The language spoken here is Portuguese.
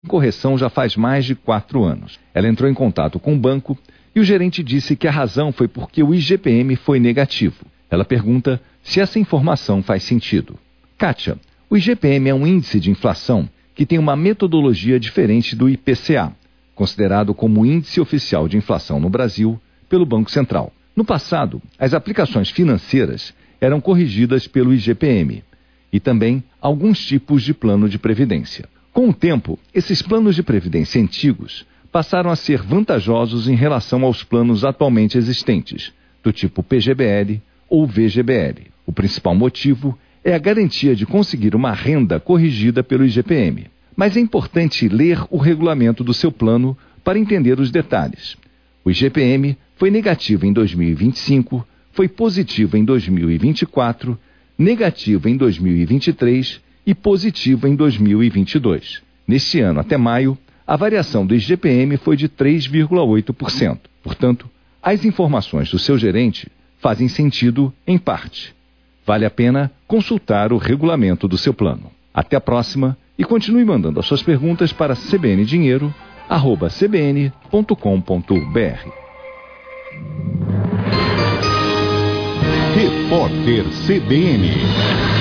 correção já faz mais de 4 anos. Ela entrou em contato com o banco e o gerente disse que a razão foi porque o IGPM foi negativo. Ela pergunta se essa informação faz sentido. Kátia, o IGPM é um índice de inflação que tem uma metodologia diferente do IPCA, considerado como o índice oficial de inflação no Brasil pelo Banco Central. No passado, as aplicações financeiras eram corrigidas pelo IGPM e também alguns tipos de plano de previdência. Com o tempo, esses planos de previdência antigos passaram a ser vantajosos em relação aos planos atualmente existentes, do tipo PGBL ou VGBL. O principal motivo é a garantia de conseguir uma renda corrigida pelo IGPM. Mas é importante ler o regulamento do seu plano para entender os detalhes. O IGPM foi negativo em 2025, foi positivo em 2024, negativo em 2023 e positivo em 2022. Neste ano, até maio, a variação do IGPM foi de 3,8%. Portanto, as informações do seu gerente fazem sentido em parte. Vale a pena consultar o regulamento do seu plano. Até a próxima e continue mandando as suas perguntas para cbndinheiro@cbn.com.br. Repórter CBN